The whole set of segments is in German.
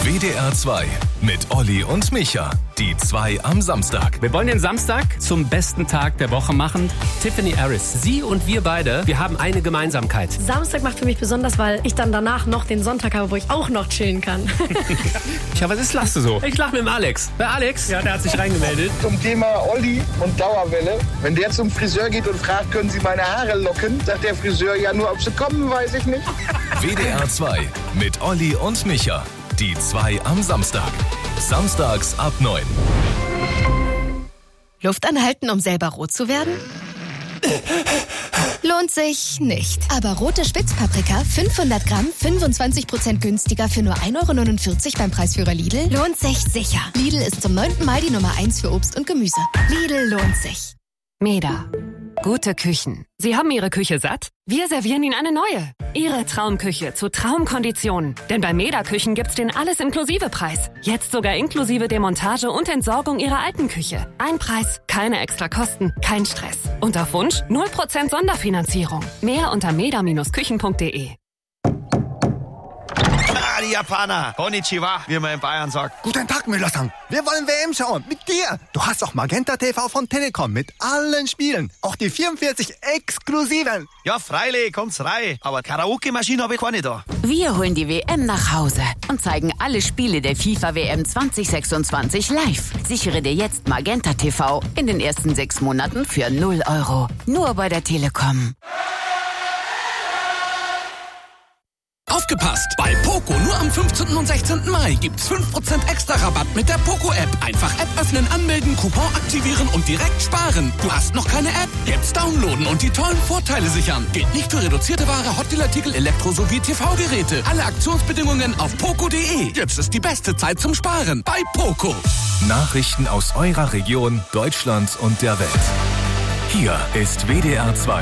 WDR 2 mit Olli und Micha. Die 2 am Samstag. Wir wollen den Samstag zum besten Tag der Woche machen. Tiffany Harris, sie und wir beide, wir haben eine Gemeinsamkeit. Samstag macht für mich besonders, weil ich dann danach noch den Sonntag habe, wo ich auch noch chillen kann. Ja, was lachst du so? Ich lach mit dem Alex. Wer Alex? Ja, der hat sich reingemeldet. Zum Thema Olli und Dauerwelle. Wenn der zum Friseur geht und fragt, können Sie meine Haare locken, sagt der Friseur, ja, nur ob sie kommen, weiß ich nicht. WDR 2 mit Olli und Micha. Die 2 am Samstag. Samstags ab 9. Luft anhalten, um selber rot zu werden? Lohnt sich nicht. Aber rote Spitzpaprika, 500 Gramm, 25% günstiger für nur 1,49 € beim Preisführer Lidl, lohnt sich sicher. Lidl ist zum 9. Mal die Nummer 1 für Obst und Gemüse. Lidl lohnt sich. Meda. Gute Küchen. Sie haben Ihre Küche satt? Wir servieren Ihnen eine neue. Ihre Traumküche zu Traumkonditionen. Denn bei Meda Küchen gibt's den Alles-Inklusive-Preis. Jetzt sogar inklusive Demontage und Entsorgung Ihrer alten Küche. Ein Preis, keine extra Kosten, kein Stress. Und auf Wunsch 0% Sonderfinanzierung. Mehr unter meda-küchen.de. Die Japaner. Konnichiwa, wie man in Bayern sagt. Guten Tag, Müller-san. Wir wollen WM schauen. Mit dir. Du hast auch Magenta TV von Telekom mit allen Spielen. Auch die 44 exklusiven. Ja, freilich, kommt's rein. Aber Karaoke-Maschine habe ich keine da. Wir holen die WM nach Hause und zeigen alle Spiele der FIFA-WM 2026 live. Sichere dir jetzt Magenta TV in den ersten 6 Monaten für 0 €. Nur bei der Telekom. Aufgepasst! Bei Poco nur am 15. und 16. Mai gibt's 5% extra Rabatt mit der Poco-App. Einfach App öffnen, anmelden, Coupon aktivieren und direkt sparen. Du hast noch keine App? Jetzt downloaden und die tollen Vorteile sichern. Gilt nicht für reduzierte Ware, Hotdeal-Artikel, Elektro- sowie TV-Geräte. Alle Aktionsbedingungen auf poco.de. Jetzt ist die beste Zeit zum Sparen bei Poco. Nachrichten aus eurer Region, Deutschland und der Welt. Hier ist WDR 2.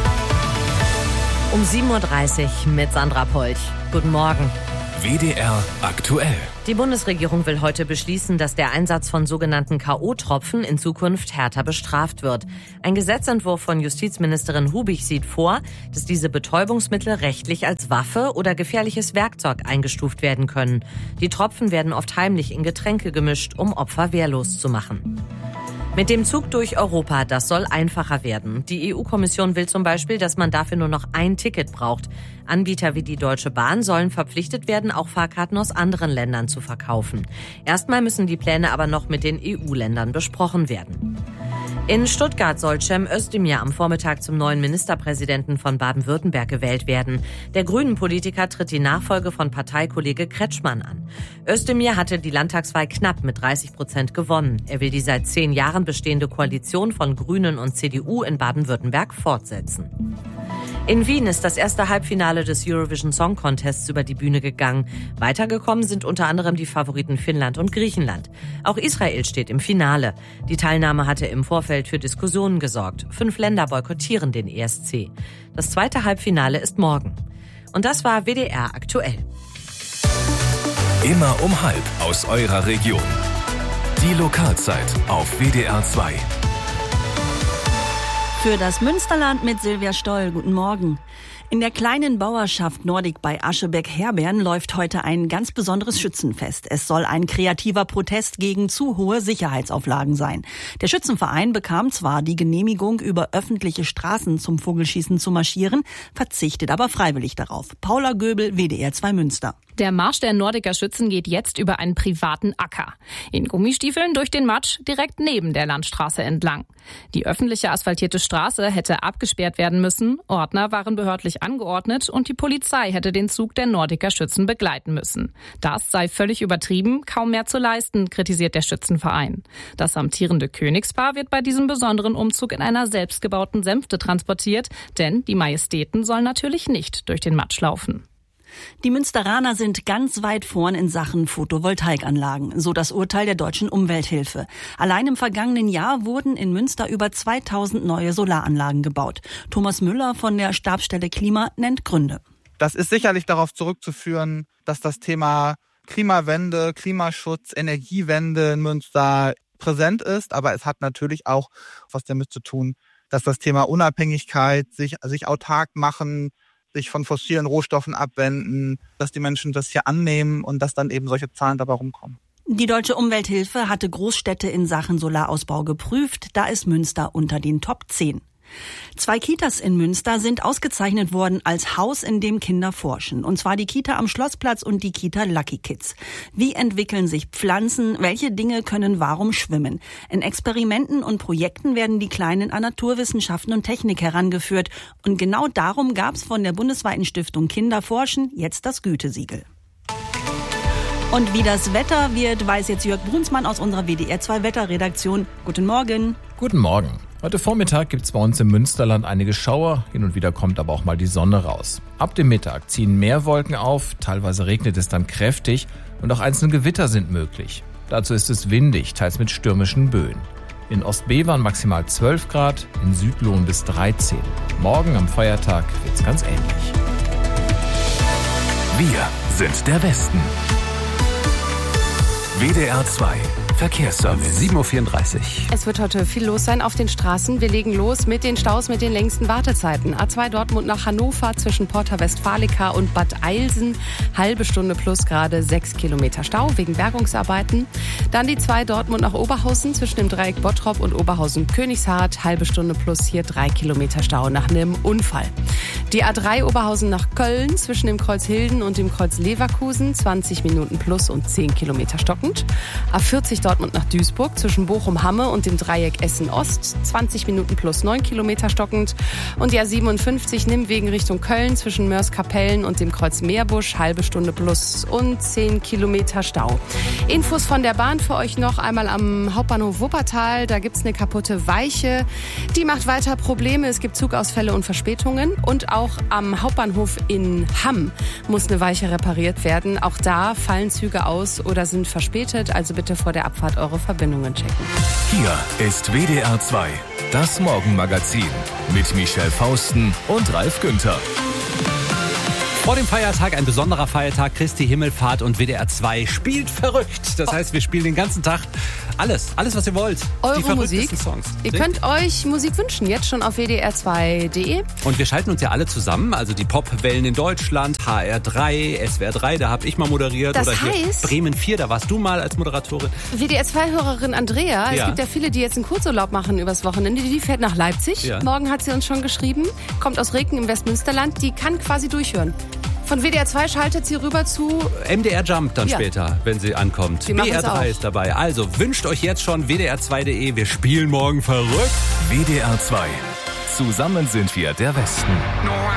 Um 7.30 Uhr mit Sandra Polch. Guten Morgen. WDR aktuell. Die Bundesregierung will heute beschließen, dass der Einsatz von sogenannten K.O.-Tropfen in Zukunft härter bestraft wird. Ein Gesetzentwurf von Justizministerin Hubig sieht vor, dass diese Betäubungsmittel rechtlich als Waffe oder gefährliches Werkzeug eingestuft werden können. Die Tropfen werden oft heimlich in Getränke gemischt, um Opfer wehrlos zu machen. Mit dem Zug durch Europa, das soll einfacher werden. Die EU-Kommission will zum Beispiel, dass man dafür nur noch ein Ticket braucht. Anbieter wie die Deutsche Bahn sollen verpflichtet werden, auch Fahrkarten aus anderen Ländern zu verkaufen. Erstmal müssen die Pläne aber noch mit den EU-Ländern besprochen werden. In Stuttgart soll Cem Özdemir am Vormittag zum neuen Ministerpräsidenten von Baden-Württemberg gewählt werden. Der Grünen-Politiker tritt die Nachfolge von Parteikollege Kretschmann an. Özdemir hatte die Landtagswahl knapp mit 30% gewonnen. Er will die seit 10 Jahren bestehende Koalition von Grünen und CDU in Baden-Württemberg fortsetzen. In Wien ist das erste Halbfinale des Eurovision Song Contests über die Bühne gegangen. Weitergekommen sind unter anderem die Favoriten Finnland und Griechenland. Auch Israel steht im Finale. Die Teilnahme hatte im Vorfeld für Diskussionen gesorgt. 5 Länder boykottieren den ESC. Das zweite Halbfinale ist morgen. Und das war WDR aktuell. Immer um 12 aus eurer Region. Die Lokalzeit auf WDR 2. Für das Münsterland mit Silvia Stoll. Guten Morgen. In der kleinen Bauerschaft Nordig bei Aschebeck-Herbehren läuft heute ein ganz besonderes Schützenfest. Es soll ein kreativer Protest gegen zu hohe Sicherheitsauflagen sein. Der Schützenverein bekam zwar die Genehmigung, über öffentliche Straßen zum Vogelschießen zu marschieren, verzichtet aber freiwillig darauf. Paula Göbel, WDR 2 Münster. Der Marsch der Nordiker Schützen geht jetzt über einen privaten Acker. In Gummistiefeln durch den Matsch direkt neben der Landstraße entlang. Die öffentliche asphaltierte Straße hätte abgesperrt werden müssen, Ordner waren behördlich angeordnet und die Polizei hätte den Zug der Nordiker Schützen begleiten müssen. Das sei völlig übertrieben, kaum mehr zu leisten, kritisiert der Schützenverein. Das amtierende Königspaar wird bei diesem besonderen Umzug in einer selbstgebauten Sänfte transportiert, denn die Majestäten sollen natürlich nicht durch den Matsch laufen. Die Münsteraner sind ganz weit vorn in Sachen Photovoltaikanlagen, so das Urteil der Deutschen Umwelthilfe. Allein im vergangenen Jahr wurden in Münster über 2000 neue Solaranlagen gebaut. Thomas Müller von der Stabsstelle Klima nennt Gründe. Das ist sicherlich darauf zurückzuführen, dass das Thema Klimawende, Klimaschutz, Energiewende in Münster präsent ist. Aber es hat natürlich auch was damit zu tun, dass das Thema Unabhängigkeit, sich autark machen, sich von fossilen Rohstoffen abwenden, dass die Menschen das hier annehmen und dass dann eben solche Zahlen dabei rumkommen. Die Deutsche Umwelthilfe hatte Großstädte in Sachen Solarausbau geprüft. Da ist Münster unter den Top 10. 2 Kitas in Münster sind ausgezeichnet worden als Haus, in dem Kinder forschen. Und zwar die Kita am Schlossplatz und die Kita Lucky Kids. Wie entwickeln sich Pflanzen? Welche Dinge können warum schwimmen? In Experimenten und Projekten werden die Kleinen an Naturwissenschaften und Technik herangeführt. Und genau darum gab es von der bundesweiten Stiftung Kinderforschen jetzt das Gütesiegel. Und wie das Wetter wird, weiß jetzt Jörg Brunsmann aus unserer WDR 2 Wetterredaktion. Guten Morgen. Guten Morgen. Heute Vormittag gibt's bei uns im Münsterland einige Schauer, hin und wieder kommt aber auch mal die Sonne raus. Ab dem Mittag ziehen mehr Wolken auf, teilweise regnet es dann kräftig und auch einzelne Gewitter sind möglich. Dazu ist es windig, teils mit stürmischen Böen. In Ostbevern maximal 12 Grad, in Südlohn bis 13. Morgen am Feiertag wird's ganz ähnlich. Wir sind der Westen. WDR 2 Verkehrsservice. 7.34 Uhr. Es wird heute viel los sein auf den Straßen. Wir legen los mit den Staus mit den längsten Wartezeiten. A2 Dortmund nach Hannover zwischen Porta Westfalica und Bad Eilsen. Halbe Stunde plus gerade 6 Kilometer Stau wegen Bergungsarbeiten. Dann die 2 Dortmund nach Oberhausen zwischen dem Dreieck Bottrop und Oberhausen-Königshardt. Halbe Stunde plus hier 3 Kilometer Stau nach einem Unfall. Die A3 Oberhausen nach Köln zwischen dem Kreuz Hilden und dem Kreuz Leverkusen. 20 Minuten plus und 10 Kilometer stockend. A40 Dortmund nach Duisburg zwischen Bochum-Hamme und dem Dreieck Essen-Ost. 20 Minuten plus 9 Kilometer stockend. Und die A57 Nimwegen Richtung Köln zwischen Mörs-Kapellen und dem Kreuz Meerbusch. Halbe Stunde plus und 10 Kilometer Stau. Infos von der Bahn für euch noch einmal am Hauptbahnhof Wuppertal. Da gibt's eine kaputte Weiche. Die macht weiter Probleme. Es gibt Zugausfälle und Verspätungen. Und auch am Hauptbahnhof in Hamm muss eine Weiche repariert werden. Auch da fallen Züge aus oder sind verspätet. Also bitte vor der Abfahrt eure Verbindungen checken. Hier ist WDR 2, das Morgenmagazin mit Michelle Fausten und Ralf Günther. Vor dem Feiertag ein besonderer Feiertag, Christi Himmelfahrt, und WDR 2 spielt verrückt. Das heißt, wir spielen den ganzen Tag alles, was ihr wollt. Eure die verrücktesten Musik. Songs. Ihr könnt euch Musik wünschen, jetzt schon auf wdr2.de. Und wir schalten uns ja alle zusammen, also die Popwellen in Deutschland, HR3, SWR 3, da habe ich mal moderiert. Das oder hier heißt, Bremen 4, da warst du mal als Moderatorin. WDR2-Hörerin Andrea, Ja. es gibt ja viele, die jetzt einen Kurzurlaub machen übers Wochenende. Die fährt nach Leipzig. Ja. Morgen hat sie uns schon geschrieben, kommt aus Reken im Westmünsterland. Die kann quasi durchhören. Von WDR 2 schaltet sie rüber zu MDR Jump dann Ja. später, wenn sie ankommt. Die machen's BR3 auch. ist dabei. Also wünscht euch jetzt schon WDR2.de. Wir spielen morgen verrückt. WDR 2. Zusammen sind wir der Westen.